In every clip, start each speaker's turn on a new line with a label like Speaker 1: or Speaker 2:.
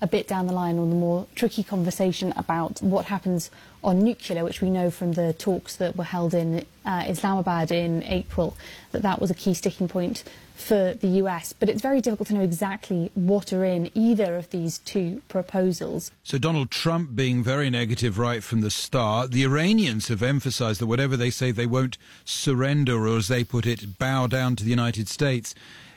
Speaker 1: a bit down the line on the more tricky conversation about what happens on nuclear, which we know from the talks that were held in Islamabad in April, that was a key sticking point for the US. But it's very difficult to know exactly what are in either of these two proposals.
Speaker 2: So Donald Trump being very negative right from the start. The Iranians have emphasised that whatever they say, they won't surrender, or as they put it, bow down to the United States.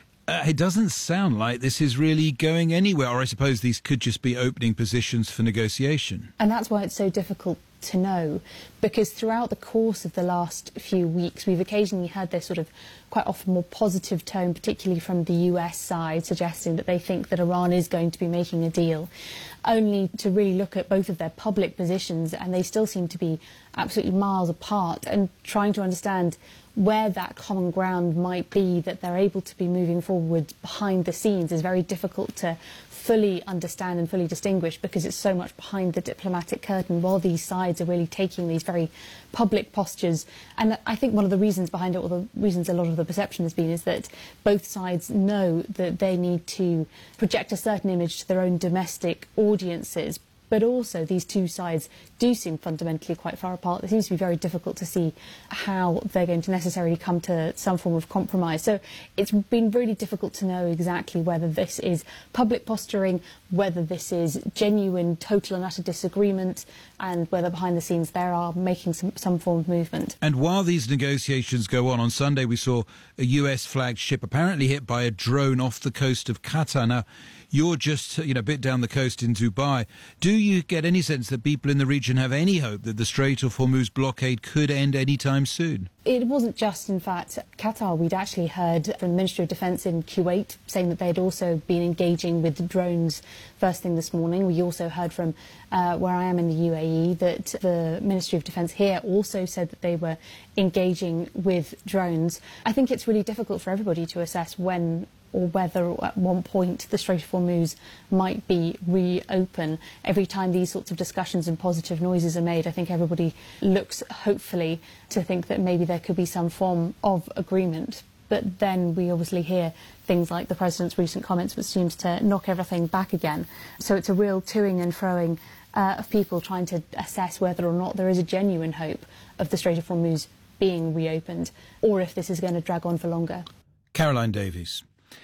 Speaker 2: It doesn't sound like this is really going anywhere, or I suppose these could just be opening positions for negotiation.
Speaker 1: And that's why it's so difficult to know, because throughout the course of the last few weeks we've occasionally heard this sort of quite often more positive tone, particularly from the US side, suggesting that they think that Iran is going to be making a deal, only to really look at both of their public positions, and they still seem to be absolutely miles apart, and trying to understand where that common ground might be that they're able to be moving forward behind the scenes is very difficult to fully understand and fully distinguish, because it's so much behind the diplomatic curtain while these sides are really taking these very public postures. And I think one of the reasons behind it, or the reasons a lot of the perception has been, is that both sides know that they need to project a certain image to their own domestic audiences. But also these two sides do seem fundamentally quite far apart. It seems to be very difficult to see how they're going to necessarily come to some form of compromise. So it's been really difficult to know exactly whether this is public posturing, whether this is genuine, total and utter disagreement, and whether behind the scenes they are making some form of movement.
Speaker 2: And while these negotiations go on Sunday we saw a US flagged ship apparently hit by a drone off the coast of Qatar. Now, you're just, a bit down the coast in Dubai. Do you get any sense that people in the region have any hope that the Strait of Hormuz blockade could end any time soon?
Speaker 1: It wasn't just, in fact, Qatar. We'd actually heard from the Ministry of Defence in Kuwait saying that they'd also been engaging with drones first thing this morning. We also heard from where I am in the UAE that the Ministry of Defence here also said that they were engaging with drones. I think it's really difficult for everybody to assess when or whether at one point the Strait of Hormuz might be reopened. Every time these sorts of discussions and positive noises are made, I think everybody looks hopefully to think that maybe there could be some form of agreement. But then we obviously hear things like the President's recent comments, which seems to knock everything back again. So it's a real toing and froing of people trying to assess whether or not there is a genuine hope of the Strait of Hormuz being reopened, or if this is going to drag on for longer.
Speaker 2: Caroline Davies.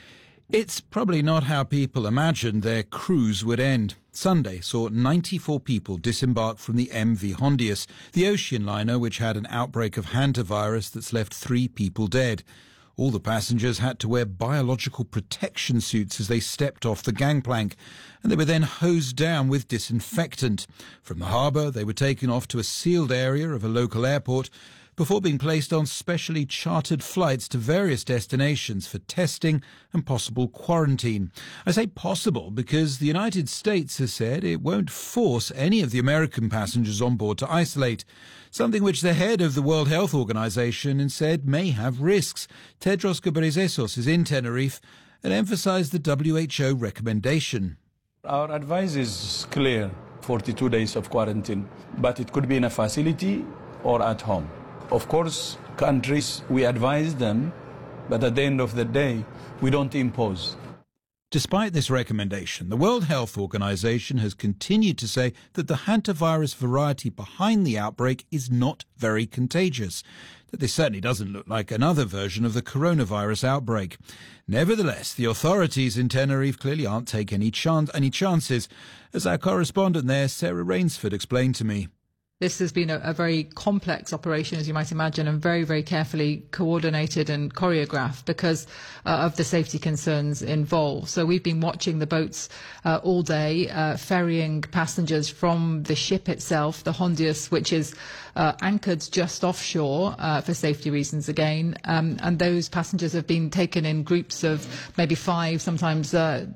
Speaker 2: It's probably not how people imagined their cruise would end. Sunday saw 94 people disembark from the MV Hondius, the ocean liner which had an outbreak of hantavirus that's left 3 people dead. All the passengers had to wear biological protection suits as they stepped off the gangplank, and they were then hosed down with disinfectant. From the harbour, they were taken off to a sealed area of a local airport before being placed on specially chartered flights to various destinations for testing and possible quarantine. I say possible because the United States has said it won't force any of the American passengers on board to isolate, something which the head of the World Health Organization said may have risks. Tedros Ghebreyesus is in Tenerife and emphasized the WHO recommendation.
Speaker 3: Our advice is clear, 42 days of quarantine, but it could be in a facility or at home. Of course, countries, we advise them, but at the end of the day, we don't impose.
Speaker 2: Despite this recommendation, the World Health Organization has continued to say that the hantavirus variety behind the outbreak is not very contagious, that this certainly doesn't look like another version of the coronavirus outbreak. Nevertheless, the authorities in Tenerife clearly aren't taking any chances, as our correspondent there, Sarah Rainsford, explained to me.
Speaker 4: This has been a very complex operation, as you might imagine, and very, very carefully coordinated and choreographed because of the safety concerns involved. So we've been watching the boats all day, ferrying passengers from the ship itself, the Hondius, which is anchored just offshore for safety reasons again. And those passengers have been taken in groups of maybe 5, sometimes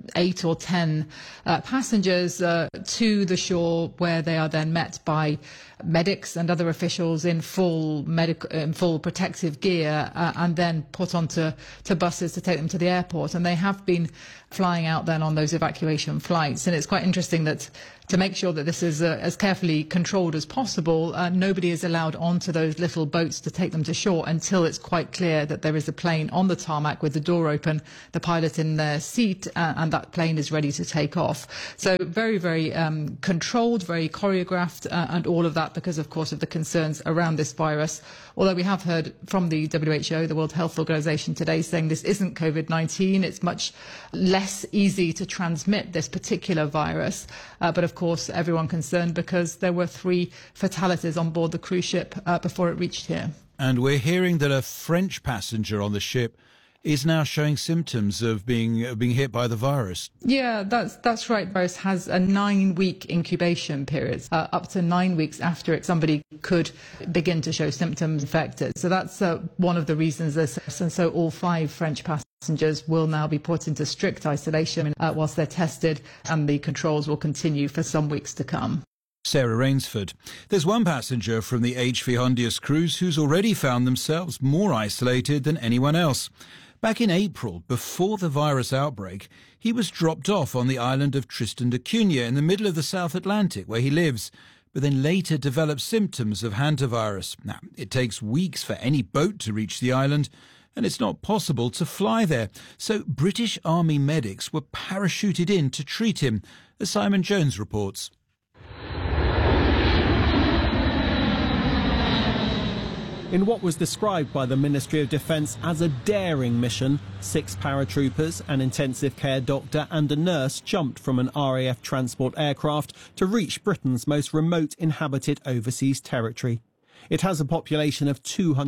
Speaker 4: 8 or 10 passengers to the shore, where they are then met by medics and other officials in full protective gear and then put onto buses to take them to the airport. And they have been flying out then on those evacuation flights. And it's quite interesting that to make sure that this is as carefully controlled as possible, nobody is allowed onto those little boats to take them to shore until it's quite clear that there is a plane on the tarmac with the door open, the pilot in their seat, and that plane is ready to take off. So very, very controlled, very choreographed, and all of that because, of course, of the concerns around this virus. Although we have heard from the WHO, the World Health Organization, today saying this isn't COVID-19. It's much less easy to transmit this particular virus. But of course, everyone concerned because there were 3 fatalities on board the cruise ship before it reached here.
Speaker 2: And we're hearing that a French passenger on the ship is now showing symptoms of being hit by the virus.
Speaker 4: Yeah, that's right. The virus has a 9-week incubation period, up to 9 weeks after it, somebody could begin to show symptoms infected. So that's one of the reasons. And so all 5 French passengers will now be put into strict isolation whilst they're tested, and the controls will continue for some weeks to come.
Speaker 2: Sarah Rainsford. There's one passenger from the HV Hondius cruise who's already found themselves more isolated than anyone else. Back in April, before the virus outbreak, he was dropped off on the island of Tristan da Cunha in the middle of the South Atlantic, where he lives, but then later developed symptoms of hantavirus. Now, it takes weeks for any boat to reach the island, and it's not possible to fly there. So British Army medics were parachuted in to treat him, as Simon Jones reports.
Speaker 5: In what was described by the Ministry of Defence as a daring mission, 6 paratroopers, an intensive care doctor and a nurse jumped from an RAF transport aircraft to reach Britain's most remote inhabited overseas territory. It has a population of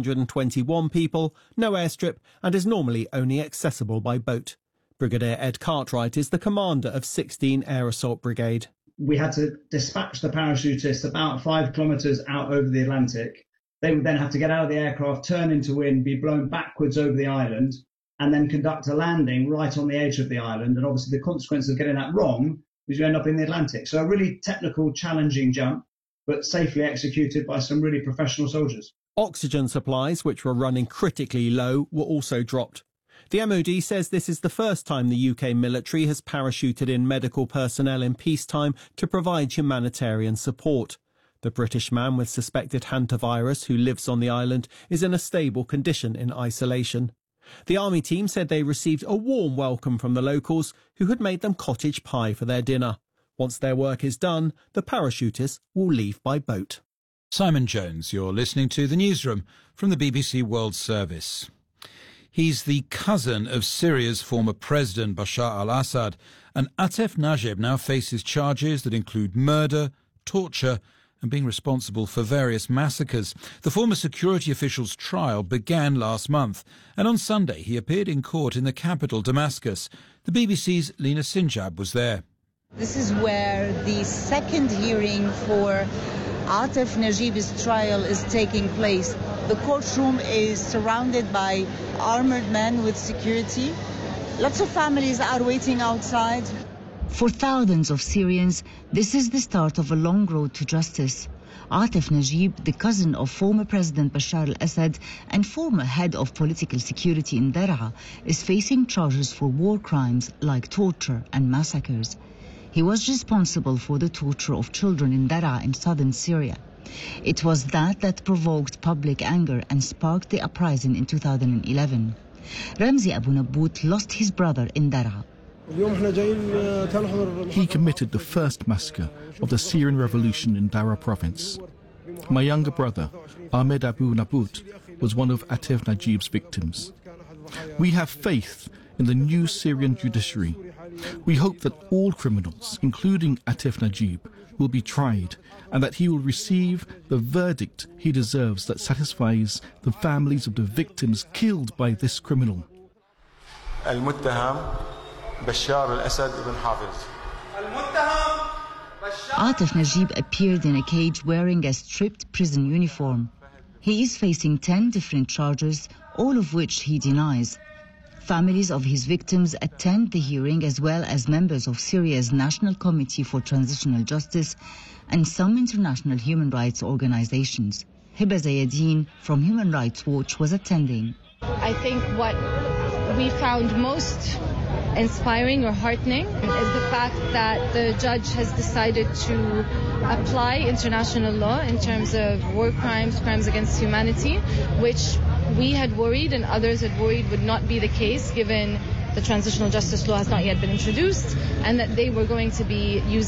Speaker 5: 221 people, no airstrip, and is normally only accessible by boat. Brigadier Ed Cartwright is the commander of 16 Air Assault Brigade.
Speaker 6: We had to dispatch the parachutists about 5 kilometres out over the Atlantic. They would then have to get out of the aircraft, turn into wind, be blown backwards over the island, and then conduct a landing right on the edge of the island. And obviously the consequence of getting that wrong is you end up in the Atlantic. So a really technical, challenging jump, but safely executed by some really professional soldiers.
Speaker 5: Oxygen supplies, which were running critically low, were also dropped. The MOD says this is the first time the UK military has parachuted in medical personnel in peacetime to provide humanitarian support. The British man with suspected hantavirus who lives on the island is in a stable condition in isolation. The army team said they received a warm welcome from the locals who had made them cottage pie for their dinner. Once their work is done, the parachutists will leave by boat.
Speaker 2: Simon Jones, you're listening to The Newsroom from the BBC World Service. He's the cousin of Syria's former president Bashar al-Assad, and Atef Najib now faces charges that include murder, torture and being responsible for various massacres. The former security official's trial began last month, and on Sunday he appeared in court in the capital, Damascus. The BBC's Lena Sinjab was there.
Speaker 7: This is where the second hearing for Atef Najib's trial is taking place. The courtroom is surrounded by armored men with security. Lots of families are waiting outside.
Speaker 8: For thousands of Syrians, this is the start of a long road to justice. Atef Najib, the cousin of former President Bashar al-Assad and former head of political security in Daraa, is facing charges for war crimes like torture and massacres. He was responsible for the torture of children in Daraa in southern Syria. It was that provoked public anger and sparked the uprising in 2011. Ramzi Abu Nabbout lost his brother in Daraa.
Speaker 9: He committed the first massacre of the Syrian revolution in Daraa province. My younger brother, Ahmed Abu Nabbout, was one of Atef Najib's victims. We have faith in the new Syrian judiciary. We hope that all criminals, including Atef Najib, will be tried and that he will receive the verdict he deserves that satisfies the families of the victims killed by this criminal.
Speaker 8: Atef Najib appeared in a cage wearing a stripped prison uniform. He is facing 10 different charges, all of which he denies. Families of his victims attend the hearing, as well as members of Syria's National Committee for Transitional Justice and some international human rights organizations. Hiba Zayedin from Human Rights Watch was attending.
Speaker 10: I think what we found most inspiring or heartening is the fact that the judge has decided to apply international law in terms of war crimes, crimes against humanity, which we had worried and others had worried would not be the case given the transitional justice law has not yet been introduced, and that they were going to be using